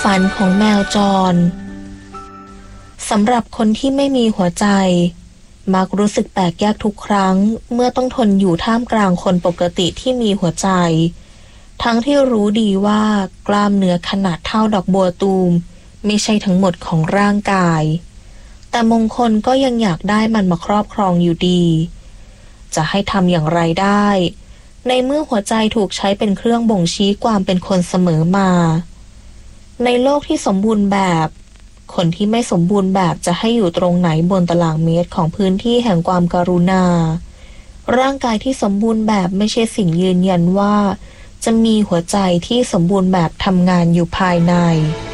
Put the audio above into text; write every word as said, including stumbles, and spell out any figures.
ฝันของแมวจรสำหรับคนที่ไม่มีหัวใจมักรู้สึกแปลกแยกทุกครั้งเมื่อต้องทนอยู่ท่ามกลางคนปกติที่มีหัวใจทั้งที่รู้ดีว่ากล้ามเนื้อขนาดเท่าดอกบัวตูมไม่ใช่ทั้งหมดของร่างกายแต่มงคลก็ยังอยากได้มันมาครอบครองอยู่ดีจะให้ทำอย่างไรได้ในเมื่อหัวใจถูกใช้เป็นเครื่องบ่งชี้ความเป็นคนเสมอมาในโลกที่สมบูรณ์แบบคนที่ไม่สมบูรณ์แบบจะให้อยู่ตรงไหนบนตารางเมตรของพื้นที่แห่งความกรุณาร่างกายที่สมบูรณ์แบบไม่ใช่สิ่งยืนยันว่าจะมีหัวใจที่สมบูรณ์แบบทำงานอยู่ภายใน